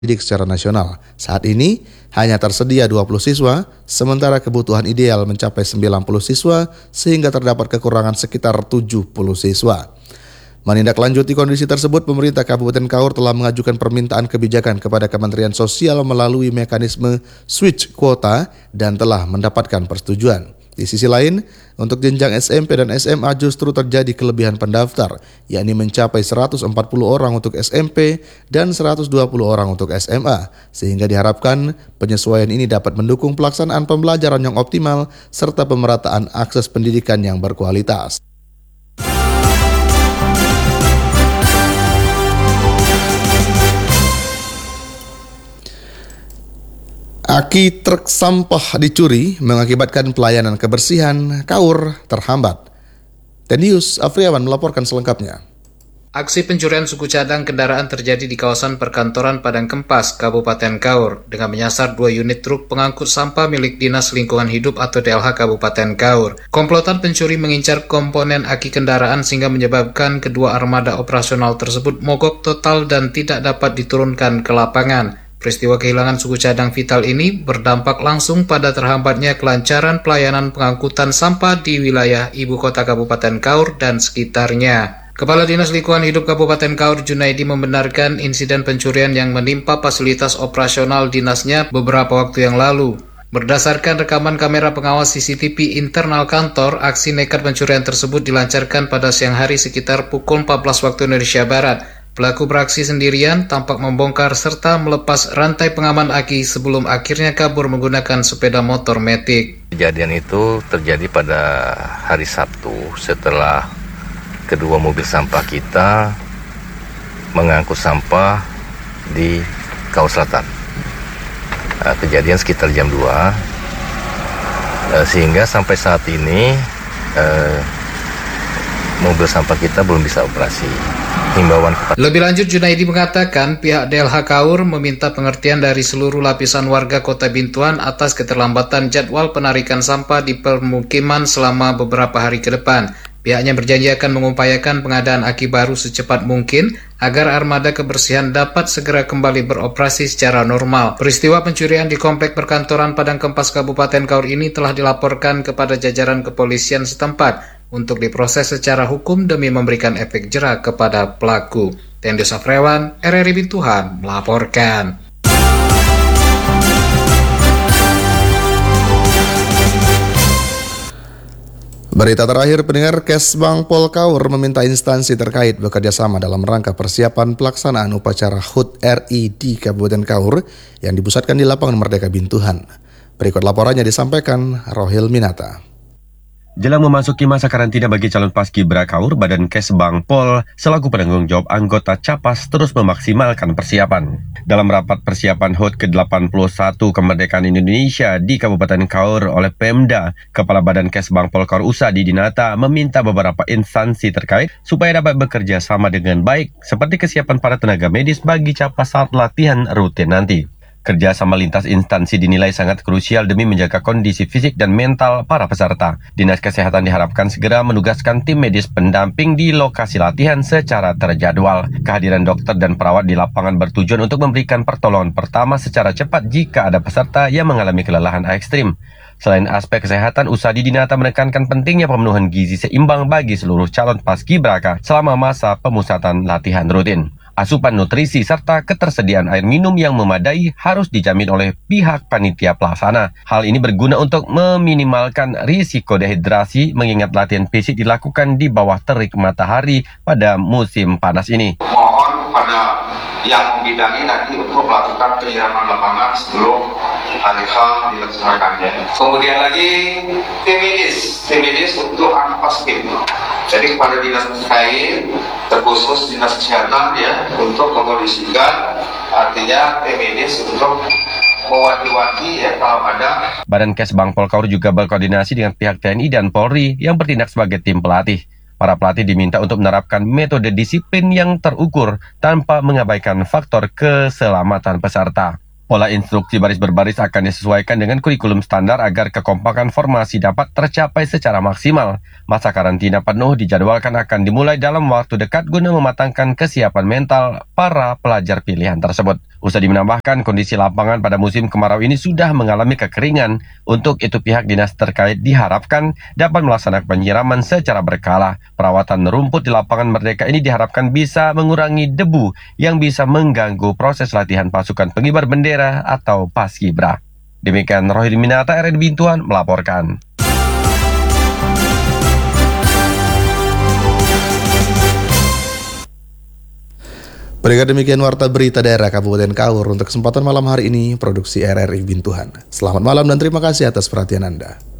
didik secara nasional. Saat ini hanya tersedia 20 siswa, sementara kebutuhan ideal mencapai 90 siswa sehingga terdapat kekurangan sekitar 70 siswa. Menindaklanjuti kondisi tersebut, pemerintah Kabupaten Kaur telah mengajukan permintaan kebijakan kepada Kementerian Sosial melalui mekanisme switch kuota dan telah mendapatkan persetujuan. Di sisi lain, untuk jenjang SMP dan SMA justru terjadi kelebihan pendaftar, yakni mencapai 140 orang untuk SMP dan 120 orang untuk SMA, sehingga diharapkan penyesuaian ini dapat mendukung pelaksanaan pembelajaran yang optimal serta pemerataan akses pendidikan yang berkualitas. Aki truk sampah dicuri mengakibatkan pelayanan kebersihan Kaur terhambat. Tendius Afriawan melaporkan selengkapnya. Aksi pencurian suku cadang kendaraan terjadi di kawasan perkantoran Padang Kempas, Kabupaten Kaur, dengan menyasar 2 unit truk pengangkut sampah milik Dinas Lingkungan Hidup atau DLH Kabupaten Kaur. Komplotan pencuri mengincar komponen aki kendaraan sehingga menyebabkan kedua armada operasional tersebut mogok total dan tidak dapat diturunkan ke lapangan. Peristiwa kehilangan suku cadang vital ini berdampak langsung pada terhambatnya kelancaran pelayanan pengangkutan sampah di wilayah ibu kota Kabupaten Kaur dan sekitarnya. Kepala Dinas Lingkungan Hidup Kabupaten Kaur Junaidi membenarkan insiden pencurian yang menimpa fasilitas operasional dinasnya beberapa waktu yang lalu. Berdasarkan rekaman kamera pengawas CCTV internal kantor, aksi nekat pencurian tersebut dilancarkan pada siang hari sekitar pukul 14 waktu Indonesia Barat. Pelaku beraksi sendirian, tampak membongkar serta melepas rantai pengaman aki sebelum akhirnya kabur menggunakan sepeda motor Matic. Kejadian itu terjadi pada hari Sabtu setelah kedua mobil sampah kita mengangkut sampah di Kaur Selatan. Kejadian sekitar jam 2, sehingga sampai saat ini mobil sampah kita belum bisa operasi. Lebih lanjut, Junaidi mengatakan pihak DLH Kaur meminta pengertian dari seluruh lapisan warga Kota Bintuan atas keterlambatan jadwal penarikan sampah di permukiman selama beberapa hari ke depan. Pihaknya berjanji akan mengupayakan pengadaan aki baru secepat mungkin agar armada kebersihan dapat segera kembali beroperasi secara normal. Peristiwa pencurian di komplek perkantoran Padang Kempas Kabupaten Kaur ini telah dilaporkan kepada jajaran kepolisian setempat untuk diproses secara hukum demi memberikan efek jera kepada pelaku. Tendius Afriawan, RRI Bintuhan, melaporkan. Berita terakhir, pendengar, Kesbang Polkaur meminta instansi terkait bekerja sama dalam rangka persiapan pelaksanaan upacara HUT RI di Kabupaten Kaur yang dipusatkan di Lapangan Merdeka Bintuhan. Berikut laporannya disampaikan Rohil Minata. Jelang memasuki masa karantina bagi calon paskibra Kaur, Badan Kesbang Pol selaku penanggung jawab anggota Capas terus memaksimalkan persiapan. Dalam rapat persiapan HUT ke-81 Kemerdekaan Indonesia di Kabupaten Kaur oleh Pemda, Kepala Badan Kesbang Pol Kaur Usadi Dinata meminta beberapa instansi terkait supaya dapat bekerja sama dengan baik, seperti kesiapan para tenaga medis bagi Capas saat latihan rutin nanti. Kerjasama lintas instansi dinilai sangat krusial demi menjaga kondisi fisik dan mental para peserta. Dinas Kesehatan diharapkan segera menugaskan tim medis pendamping di lokasi latihan secara terjadwal. Kehadiran dokter dan perawat di lapangan bertujuan untuk memberikan pertolongan pertama secara cepat jika ada peserta yang mengalami kelelahan ekstrim. Selain aspek kesehatan, Usadi Dinata menekankan pentingnya pemenuhan gizi seimbang bagi seluruh calon paskibraka selama masa pemusatan latihan rutin. Asupan nutrisi serta ketersediaan air minum yang memadai harus dijamin oleh pihak panitia pelaksana. Hal ini berguna untuk meminimalkan risiko dehidrasi mengingat latihan fisik dilakukan di bawah terik matahari pada musim panas ini. Mohon pada yang membidangi nanti untuk melakukan penyiraman lapangan sebelum hari H dilaksanakannya. Kemudian lagi tim medis untuk anak paskim. Jadi kepada dinas terkait, terkhusus dinas kesehatan ya, untuk mengkondisikan artinya tim medis untuk mewanti-wanti ya kalau ada. Badan Kesbang Polkaur juga berkoordinasi dengan pihak TNI dan Polri yang bertindak sebagai tim pelatih. Para pelatih diminta untuk menerapkan metode disiplin yang terukur tanpa mengabaikan faktor keselamatan peserta. Pola instruksi baris berbaris akan disesuaikan dengan kurikulum standar agar kekompakan formasi dapat tercapai secara maksimal. Masa karantina penuh dijadwalkan akan dimulai dalam waktu dekat guna mematangkan kesiapan mental para pelajar pilihan tersebut. Usai menambahkan kondisi lapangan pada musim kemarau ini sudah mengalami kekeringan. Untuk itu pihak dinas terkait diharapkan dapat melaksanakan penyiraman secara berkala. Perawatan rumput di lapangan Merdeka ini diharapkan bisa mengurangi debu yang bisa mengganggu proses latihan pasukan pengibar bendera atau Paskibra. Demikian Rohidi Minata, RRI Bintuan melaporkan. Berikut demikian warta berita daerah Kabupaten Kaur untuk kesempatan malam hari ini, produksi RRI Bintuhan. Selamat malam dan terima kasih atas perhatian Anda.